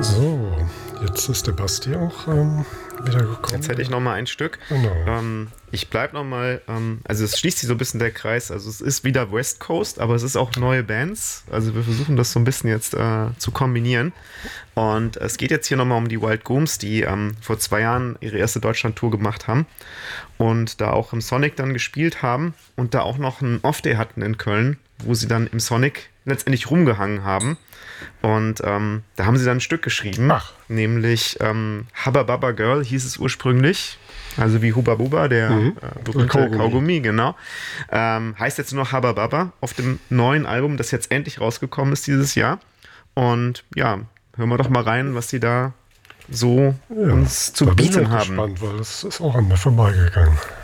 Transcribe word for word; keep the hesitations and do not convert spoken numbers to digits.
So, jetzt ist der Basti auch ähm, wieder gekommen. Jetzt hätte ich noch mal ein Stück. Genau. Ähm, ich bleibe noch mal, ähm, also es schließt sich so ein bisschen der Kreis. Also es ist wieder West Coast, aber es ist auch neue Bands. Also wir versuchen das so ein bisschen jetzt äh, zu kombinieren. Und es geht jetzt hier noch mal um die Wild Gooms, die ähm, vor zwei Jahren ihre erste Deutschland-Tour gemacht haben und da auch im Sonic dann gespielt haben und da auch noch einen Off-Day hatten in Köln, wo sie dann im Sonic letztendlich rumgehangen haben. Und ähm, da haben sie dann ein Stück geschrieben, Ach. nämlich ähm, Hubba Bubba Girl hieß es ursprünglich, also wie Hubba Bubba, der Mhm. äh, berühmte Kaugummi. Kaugummi, genau. Ähm, heißt jetzt nur noch Hubba Bubba auf dem neuen Album, das jetzt endlich rausgekommen ist dieses Jahr. Und ja, hören wir doch mal rein, was sie da so Ja, uns zu da bin ich bieten auch haben. gespannt, weil das ist auch an mir vorbeigegangen.